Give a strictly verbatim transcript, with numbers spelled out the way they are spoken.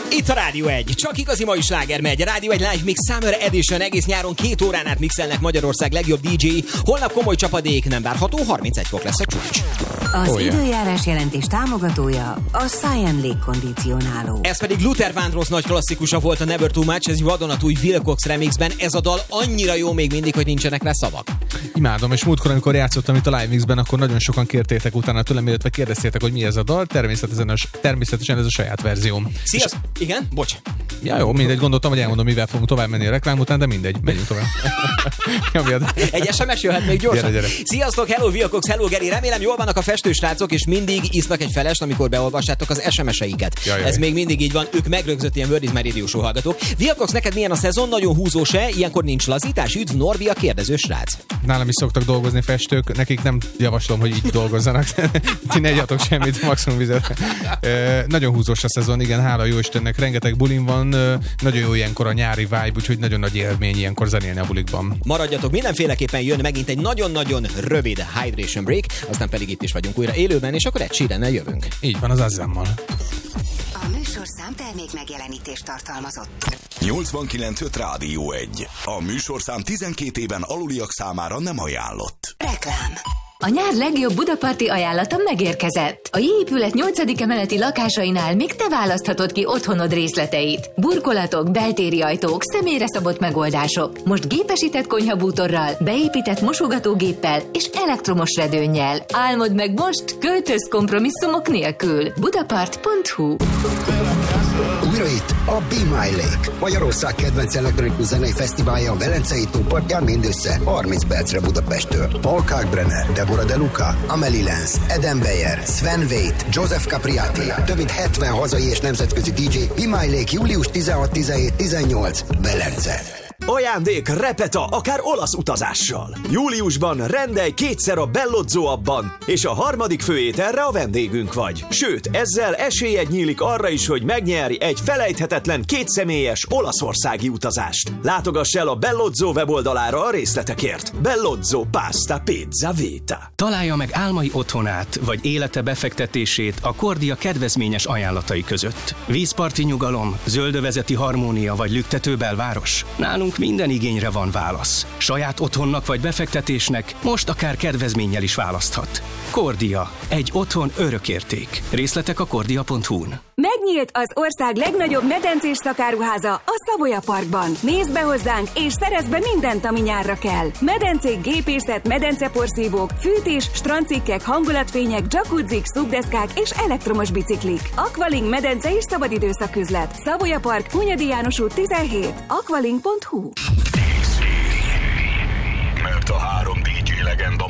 Itt a Rádió egy. Csak igazi mai sláger megy. Rádió egy Live Mix Summer Edition. Egész nyáron két órán át mixelnek Magyarország legjobb dé dzsé. Holnap komoly csapadék, nem várható, harmincegy fok lesz a csúcs. Az oh, yeah. időjárás jelentés támogatója a Cyan légkondicionáló. Ez pedig Luther Vandross nagy klasszikusa volt, a Never Too Much, ez vadonatúj Wilcox remixben. Ez a dal annyira jó még mindig, hogy nincsenek rá szavak. Imádom, és múltkor, amikor játszottam itt a Live Mixben, akkor nagyon sokan kértétek utána tőlem, illetve kérdeztétek, hogy mi ez a dal. Természetesen, természetesen ez a saját verzióm. Sziasztok! Igen? Bocs. Ja, jó, mindegy, gondoltam, hogy elmondom, mivel fogunk tovább menni a reklám után, de mindegy, menjünk tovább. Egy es em es jöhet még gyorsan. Gyere, gyere. Sziasztok, hello Wilcox, hello Geri, remélem jól vannak a festősrácok, és mindig isznak egy felest, amikor beolvassátok az es em es-eiket. Jaj, Ez még mindig így van, ők megrögzött ilyen Word is My Radio show hallgatók. Wilcox, neked milyen a szezon? Nagyon húzós-e? Ilyenkor nincs lazítás? Üdv, Norbi, a kérdező srác. Nálam is szoktak dolgozni festők, nekik nem javaslom, hogy így dolgozzanak. Ti ne igyatok semmit, maximum vizet. E, nagyon húzós a szezon, igen, hála jó Istennek, rengeteg bulin van, e, nagyon jó ilyenkor a nyári vibe, úgyhogy nagyon nagy élmény ilyenkor zenélni a bulikban. Maradjatok, mindenféleképpen jön megint egy nagyon-nagyon rövid hydration break, aztán pedig itt is vagyunk újra élőben, és akkor egy sírennel jövünk. Így van, az Azzammal. A műsorszám termék megjelenítést tartalmazott. nyolcvankilenc öt Rádió egy. A műsorszám tizenkét éven aluliak számára nem ajánlott. Reklám. A nyár legjobb budaparti ajánlata megérkezett. A J-épület nyolcadik emeleti lakásainál még te választhatod ki otthonod részleteit. Burkolatok, beltéri ajtók, személyre szabott megoldások. Most gépesített konyhabútorral, beépített mosogatógéppel és elektromos redőnnyel. Álmod meg most, költöz kompromisszumok nélkül. budapart pont hu. Újra itt a Be My Lake, Magyarország kedvenc elektronikus zenei fesztiválja a Velencei tópartján mindössze harminc percre Budapesttől. Paul Kalkbrenner, Deborah De Luca, Amelie Lenz, Eden Beyer, Sven Veit, Joseph Capriati, több mint hetven hazai és nemzetközi dé dzsé. Be My Lake július tizenhat, tizenhét, tizennyolc, Velence. Ajándék Repeta, akár olasz utazással. Júliusban rendelj kétszer a Bellozzo appban, és a harmadik főételre a vendégünk vagy. Sőt, ezzel esélyed nyílik arra is, hogy megnyerj egy felejthetetlen kétszemélyes olaszországi utazást. Látogass el a Bellozzo weboldalára a részletekért. Bellozzo Pasta Pizza Vita. Találja meg álmai otthonát, vagy élete befektetését a Kordia kedvezményes ajánlatai között. Vízparti nyugalom, zöldövezeti harmónia vagy lüktető belváros. Nálunk minden igényre van válasz. Saját otthonnak vagy befektetésnek most akár kedvezménnyel is választhat. Kordia. Egy otthon örökérték. Részletek a kordia pont hu-n. Megnyílt az ország legnagyobb medencés szakáruháza a Savoya Parkban. Nézd be hozzánk, és szerezd be mindent, ami nyárra kell. Medencék, gépészet, medenceporszívók, fűtés, strandcikkek, hangulatfények, jacuzzik, szubdeszkák és elektromos biciklik. Aqualink medence és szabadidőszaküzlet. Savoya Park, Hunyadi János út tizenhét. aqualink pont hu. Mert a három dé dzsé legenda